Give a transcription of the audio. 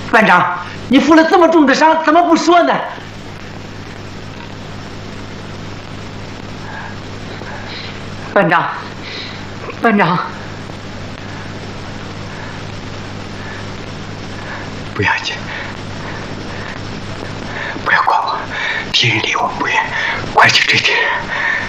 班长，你负了这么重的伤，怎么不说呢？班长，班长， 不要紧，不要管我，敌人离我们不远，快去追敌人。